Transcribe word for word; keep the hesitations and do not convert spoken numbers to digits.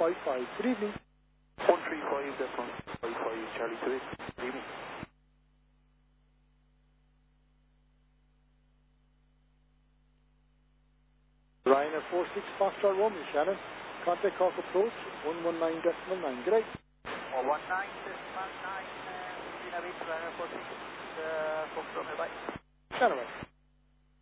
five five. Good evening. one three five, that's one five five, Charlie two eight. Good evening. Ryanair four six Foxtrot Romeo, Shannon. Contact Cork approach one one nine decimal nine. Good night. one one nine decimal nine, uh, Ryanair four six, uh, Fox Romeo, bye. Shannon.